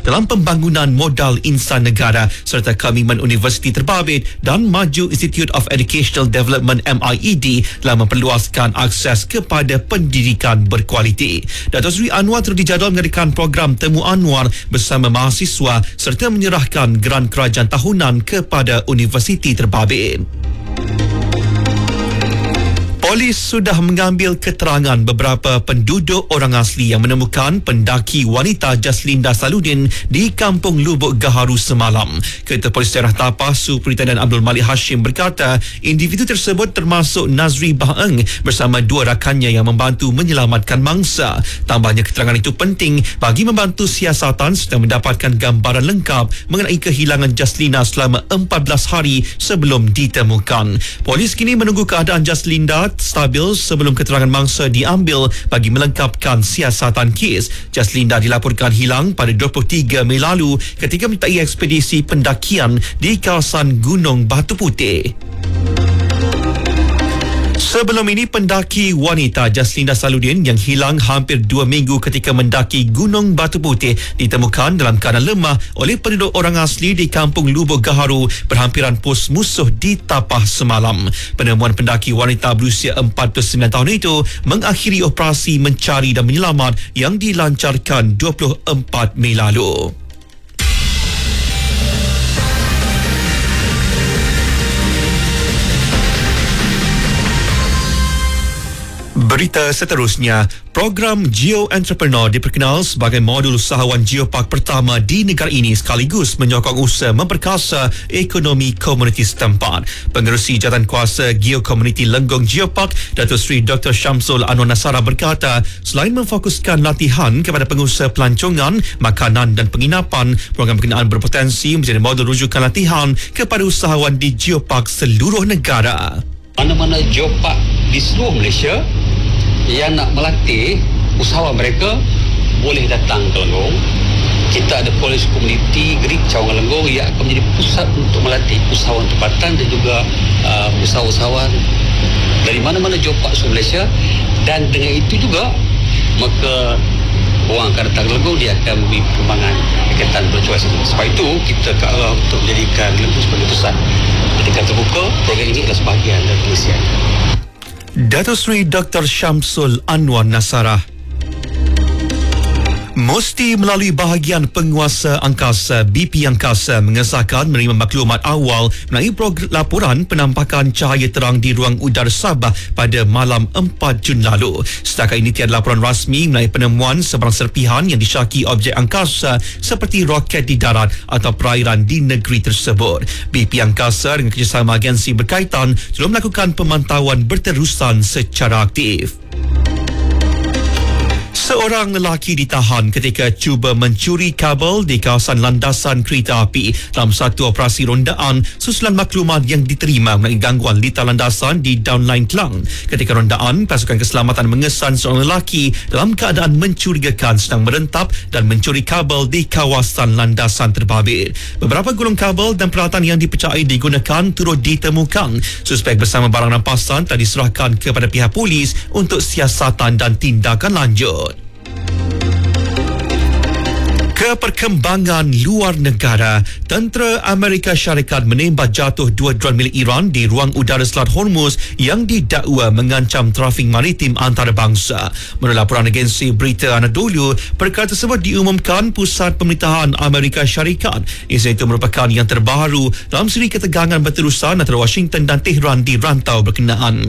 dalam pembangunan modal insan negara serta komitmen Universiti Terbabit dan Maju Institute of Educational Development MIED dalam memperluaskan akses kepada pendidikan berkualiti. Dato' Sri Anwar turut dijadual mengadakan program Temu Anwar bersama mahasiswa serta menyerahkan geran kerajaan tahunan kepada Universiti Terbabit. Polis sudah mengambil keterangan beberapa penduduk orang asli yang menemukan pendaki wanita Jaslinda Saludin di Kampung Lubuk Gaharu semalam. Ketua Polis Daerah Tapah Superintendent Abdul Malik Hashim berkata, individu tersebut termasuk Nazri Baheng bersama dua rakannya yang membantu menyelamatkan mangsa. Tambahnya, keterangan itu penting bagi membantu siasatan serta mendapatkan gambaran lengkap mengenai kehilangan Jaslinda selama 14 hari sebelum ditemukan. Polis kini menunggu keadaan Jaslinda stabil sebelum keterangan mangsa diambil bagi melengkapkan siasatan kes. Jaslinda dilaporkan hilang pada 23 Mei lalu ketika menyertai ekspedisi pendakian di kawasan Gunung Batu Putih. Sebelum ini, pendaki wanita Jaslinda Saludin yang hilang hampir 2 minggu ketika mendaki Gunung Batu Putih ditemukan dalam keadaan lemah oleh penduduk orang asli di Kampung Lubuk Gaharu berhampiran pos musuh di Tapah semalam. Penemuan pendaki wanita berusia 49 tahun itu mengakhiri operasi mencari dan menyelamat yang dilancarkan 24 Mei lalu. Berita seterusnya, program Geo Entrepreneur diperkenal sebagai modul usahawan geopark pertama di negara ini sekaligus menyokong usaha memperkasa ekonomi komuniti setempat. Pengerusi Jawatankuasa Geo Community Lenggong Geopark, Dato' Sri Dr. Syamsul Anwar Nasara berkata, selain memfokuskan latihan kepada pengusaha pelancongan, makanan dan penginapan, program berkenaan berpotensi menjadi modul rujukan latihan kepada usahawan di geopark seluruh negara. Mana-mana geopark di seluruh Malaysia yang nak melatih usahawan mereka boleh datang ke Lenggong. Kita ada polis komuniti Gerik Cawangan Lenggong yang akan menjadi pusat untuk melatih usahawan tempatan dan juga usahawan dari mana-mana geopark seluruh Malaysia. Dan dengan itu juga maka orang akan datang ke Lenggong, dia akan memberi perkembangan berkaitan bercuaca. Sebab itu kita ke arah untuk menjadikan Lenggong sebagai pusat pendidikan terbuka. Program ini adalah sebahagian dari pengisian. Dato' Sri Dr. Syamsul Anwar Nasara. Mesti melalui bahagian penguasa angkasa BP Angkasa mengesahkan menerima maklumat awal mengenai laporan penampakan cahaya terang di ruang udara Sabah pada malam 4 Jun lalu. Setakat ini tiada laporan rasmi mengenai penemuan sebarang serpihan yang disyaki objek angkasa seperti roket di darat atau perairan di negeri tersebut. BP Angkasa dengan kerjasama agensi berkaitan sudah melakukan pemantauan berterusan secara aktif. Seorang lelaki ditahan ketika cuba mencuri kabel di kawasan landasan kereta api dalam satu operasi rondaan susulan maklumat yang diterima mengenai gangguan litar landasan di Downline Klang. Ketika rondaan, pasukan keselamatan mengesan seorang lelaki dalam keadaan mencurigakan sedang merentap dan mencuri kabel di kawasan landasan Terbabit. Beberapa gulung kabel dan peralatan yang dipercayai digunakan turut ditemukan. Suspek bersama barang rampasan telah diserahkan kepada pihak polis untuk siasatan dan tindakan lanjut. Perkembangan luar negara, tentera Amerika Syarikat menembak jatuh 2 dron milik Iran di ruang udara Selat Hormuz yang didakwa mengancam trafik maritim antarabangsa. Menurut laporan agensi berita Anadolu, perkara tersebut diumumkan Pusat Pemerintahan Amerika Syarikat. Insiden itu merupakan yang terbaru dalam siri ketegangan berterusan antara Washington dan Tehran di rantau berkenaan.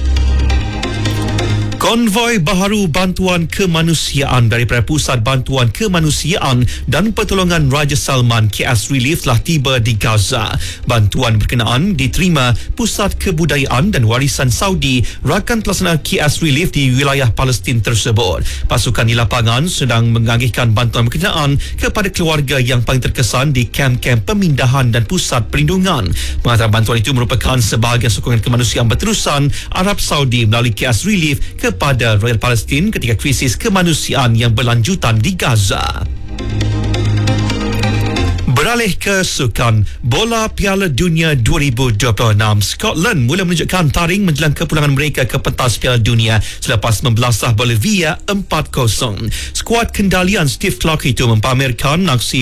Konvoi baharu bantuan kemanusiaan daripada Pusat Bantuan Kemanusiaan dan Pertolongan Raja Salman KS Relief telah tiba di Gaza. Bantuan berkenaan diterima Pusat Kebudayaan dan Warisan Saudi rakan pelaksana KS Relief di wilayah Palestin tersebut. Pasukan di lapangan sedang menagihkan bantuan berkenaan kepada keluarga yang paling terkesan di kem-kem pemindahan dan pusat perlindungan. Penghantaran bantuan itu merupakan sebahagian sokongan kemanusiaan berterusan Arab Saudi melalui KS Relief kepada Royal Palestin ketika krisis kemanusiaan yang berlanjutan di Gaza. Beralih ke sukan, bola Piala Dunia 2026. Scotland mula menunjukkan taring menjelang kepulangan mereka ke pentas Piala Dunia selepas membelasah Bolivia 4-0. Skuad kendalian Steve Clarke itu mempamerkan aksi